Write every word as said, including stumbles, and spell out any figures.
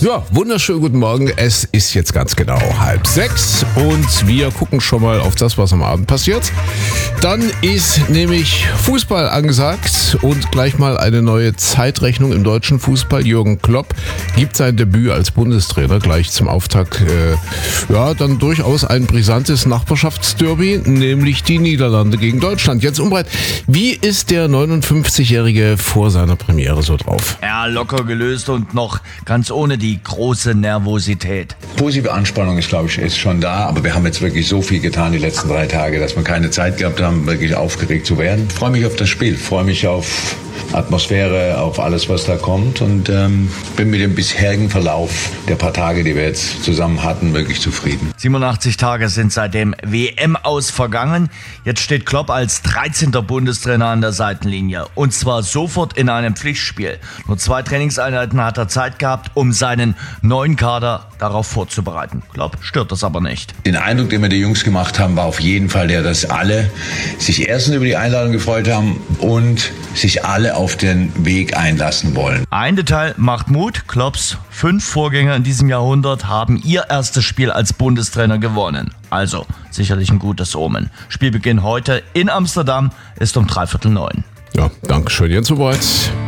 Ja, wunderschönen guten Morgen. Es ist jetzt ganz genau halb sechs und wir gucken schon mal auf das, was am Abend passiert. Dann ist nämlich Fußball angesagt und gleich mal eine neue Zeitrechnung im deutschen Fußball. Jürgen Klopp gibt sein Debüt als Bundestrainer gleich zum Auftakt. Äh, ja, dann durchaus ein brisantes Nachbarschaftsderby, nämlich die Niederlande gegen Deutschland. Jens Umbreit, wie ist der neunundfünfzigjährige vor seiner Premiere so drauf? Ja, locker gelöst und noch ganz ohne die große Nervosität. Positive Anspannung ist, glaube ich, ist schon da, aber wir haben jetzt wirklich so viel getan die letzten drei Tage, dass wir keine Zeit gehabt haben, wirklich aufgeregt zu werden. Ich freue mich auf das Spiel, freue mich auf Atmosphäre, auf alles, was da kommt und ähm, bin mit dem bisherigen Verlauf der paar Tage, die wir jetzt zusammen hatten, wirklich zufrieden. siebenundachtzig Tage sind seit dem W M-Aus vergangen. Jetzt steht Klopp als dreizehnter Bundestrainer an der Seitenlinie und zwar sofort in einem Pflichtspiel. Nur zwei Trainingseinheiten hat er Zeit gehabt, um seinen neuen Kader darauf vorzubereiten. Klopp stört das aber nicht. Den Eindruck, den wir die Jungs gemacht haben, war auf jeden Fall der, dass alle sich erstens über die Einladung gefreut haben und sich alle auf den Weg einlassen wollen. Ein Detail macht Mut. Klopps fünf Vorgänger in diesem Jahrhundert haben ihr erstes Spiel als Bundestrainer gewonnen. Also sicherlich ein gutes Omen. Spielbeginn heute in Amsterdam ist um dreiviertel neun. Ja, danke schön, Jens Umbreit.